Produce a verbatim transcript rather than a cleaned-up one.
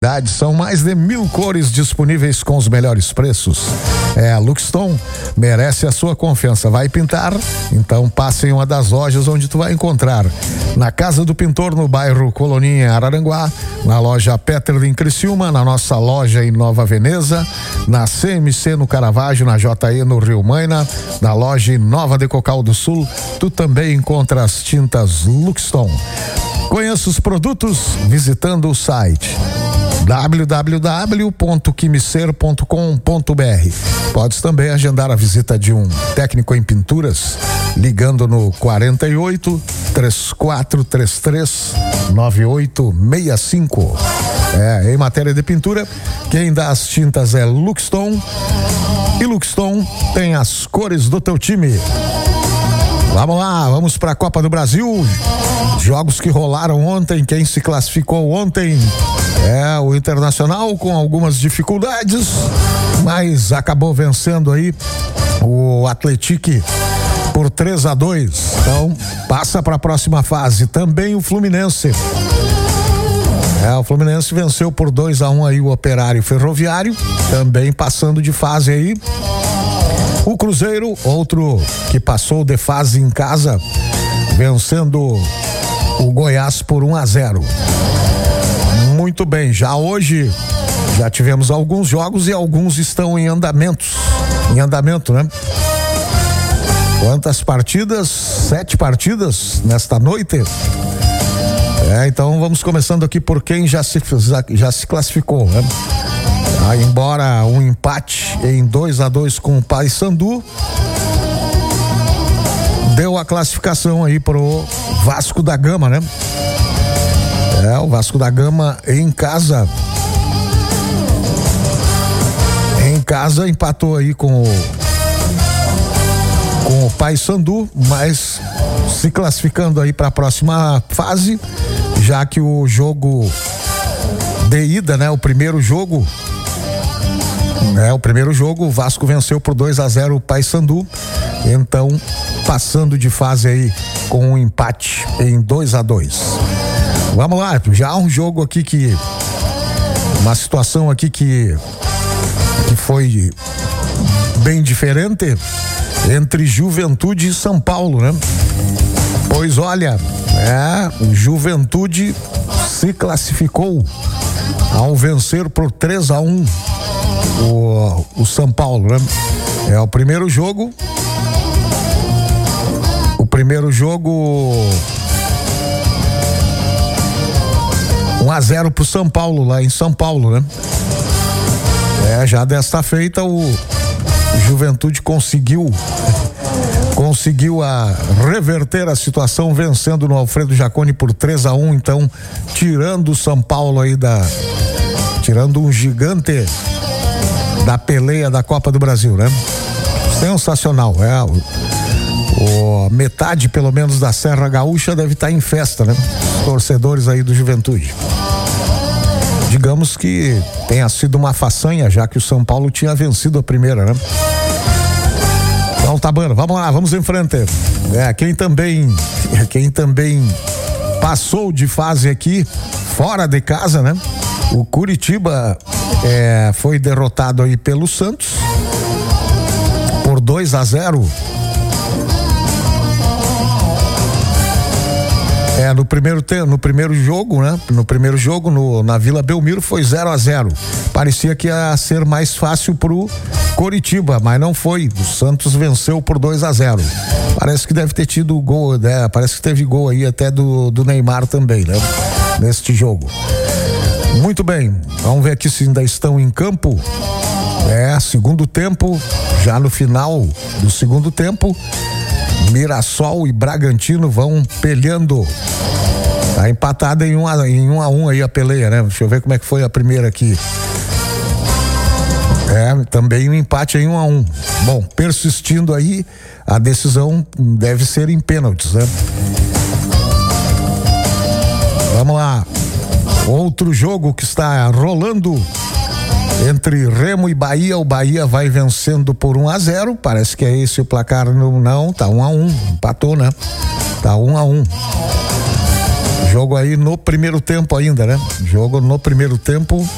qualidade, são mais de mil cores disponíveis com os melhores preços. É, a Luxton merece a sua confiança. Vai pintar? Então passe em uma das lojas onde tu vai encontrar. Na Casa do Pintor, no bairro Coloninha, Araranguá, na loja Petter em Criciúma, na nossa loja em Nova Veneza, na C M C no Caravaggio, na J E no Rio Maina, na loja em Nova de Cocal do Sul, tu também encontra as tintas Luxton. Conheça os produtos visitando o site w w w ponto quimicer ponto com ponto b r. Podes também agendar a visita de um técnico em pinturas ligando no quarenta e oito, três quatro três três, nove oito seis cinco. É, em matéria de pintura, quem dá as tintas é Luxton, e Luxton tem as cores do teu time. Vamos lá, vamos para a Copa do Brasil. Jogos que rolaram ontem, quem se classificou ontem é o Internacional, com algumas dificuldades, mas acabou vencendo aí o Atlético por três a dois. Então passa para a próxima fase. Também o Fluminense. É, o Fluminense venceu por dois a um aí o Operário Ferroviário, também passando de fase aí. O Cruzeiro, outro que passou de fase em casa, vencendo o Goiás por um a zero. Muito bem, já hoje já tivemos alguns jogos e alguns estão em andamentos, em andamento, né? Quantas partidas? Sete partidas nesta noite. É, então vamos começando aqui por quem já se, já, já se classificou, né? Ah, embora um empate em dois a dois com o Paysandu deu a classificação aí pro Vasco da Gama, né? É, o Vasco da Gama em casa em casa empatou aí com o com o Paysandu, mas se classificando aí para a próxima fase, já que o jogo de ida, né, o primeiro jogo É, o primeiro jogo o Vasco venceu por dois a zero o Paysandu, então passando de fase aí com um empate em dois a dois. Vamos lá, já há um jogo aqui que uma situação aqui que que foi bem diferente entre Juventude e São Paulo, né? Pois olha, é, o Juventude se classificou ao vencer por três a um O, o São Paulo, né? É o primeiro jogo. O primeiro jogo um a zero pro São Paulo, lá em São Paulo, né? É, já desta feita o Juventude conseguiu conseguiu a reverter a situação, vencendo no Alfredo Jaconi por três a um, então tirando o São Paulo aí da tirando um gigante da peleia da Copa do Brasil, né? Sensacional, é. O, o metade, pelo menos, da Serra Gaúcha deve estar em festa, né? Os torcedores aí do Juventude. Digamos que tenha sido uma façanha, já que o São Paulo tinha vencido a primeira, né? Então tá bom, vamos lá, vamos em frente. É, quem também, quem também passou de fase aqui, fora de casa, né? O Curitiba é, foi derrotado aí pelo Santos por dois a zero. É, no primeiro te, no primeiro jogo, né? No primeiro jogo no, na Vila Belmiro foi zero a zero. Parecia que ia ser mais fácil pro Coritiba, mas não foi. O Santos venceu por dois a zero. Parece que deve ter tido gol, né? Parece que teve gol aí até do, do Neymar também, né? Neste jogo. Muito bem, vamos ver aqui se ainda estão em campo. É, segundo tempo, já no final do segundo tempo, Mirassol e Bragantino vão peleando. Tá empatada em um a, em um a um aí a peleia, né? Deixa eu ver como é que foi a primeira aqui. É, também um empate em um a um. Bom, persistindo aí, a decisão deve ser em pênaltis, né? Vamos lá. Outro jogo que está rolando entre Remo e Bahia. O Bahia vai vencendo por um a zero. Parece que é esse o placar. No, não, tá um a um. Empatou, né? Tá um a um. Jogo aí no primeiro tempo ainda, né? Jogo no primeiro tempo.